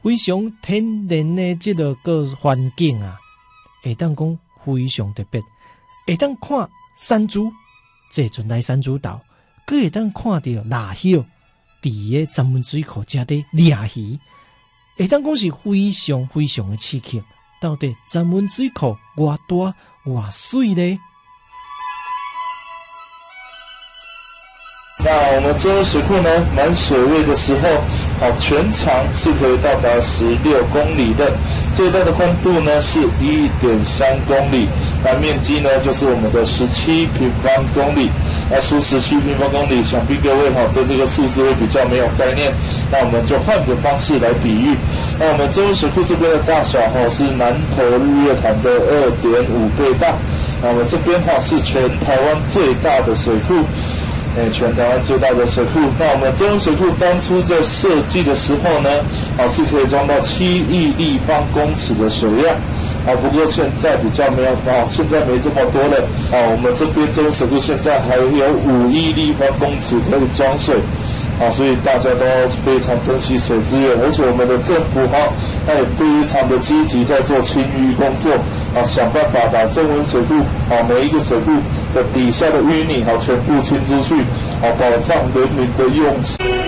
非常天然的这个环境啊，会当讲非常特别，会当看山猪，这阵来山猪岛，佮会当看到腊蟹伫个闸门水库遮底掠鱼，会当讲是非常非常的刺激。到底闸门水库偌大偌水呢？ 那我们中文水库呢，满水位的时候，全长是可以到达16公里的，最大的宽度呢是 1.3 公里，那面积呢就是我们的17平方公里。那说17平方公里，想必各位对这个数字会比较没有概念，那我们就换个方式来比喻。那我们中文水库这边的大小是南投日月潭的2.5倍大，那我们这边是全台湾最大的水库。全台湾最大的水库，那我们中文水库当初在设计的时候呢，是可以装到7亿立方公尺的水量，不过现在比较没有，现在没这么多了，我们这边中文水库现在还有5亿立方公尺可以装水，所以大家都要非常珍惜水资源，而且我们的政府它也非常的积极在做清淤工作，想办法把中文水库每一个水库的底下的淤泥全部清出去，保障人民的用水。